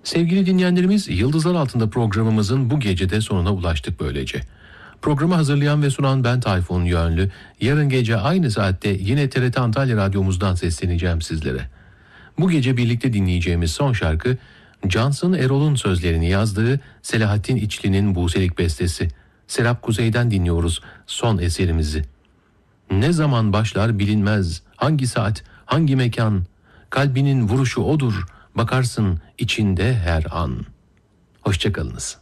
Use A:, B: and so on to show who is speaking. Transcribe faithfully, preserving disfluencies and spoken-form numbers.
A: Sevgili dinleyenlerimiz, Yıldızlar Altında programımızın bu gecede sonuna ulaştık böylece. Programı hazırlayan ve sunan ben Tayfun Yönlü. Yarın gece aynı saatte yine T R T Antalya Radyomuzdan sesleneceğim sizlere. Bu gece birlikte dinleyeceğimiz son şarkı, Cansın Erol'un sözlerini yazdığı Selahattin İçli'nin Buselik bestesi. Serap Kuzey'den dinliyoruz son eserimizi. Ne zaman başlar bilinmez, hangi saat, hangi mekan, kalbinin vuruşu odur, bakarsın içinde her an. Hoşça kalınız.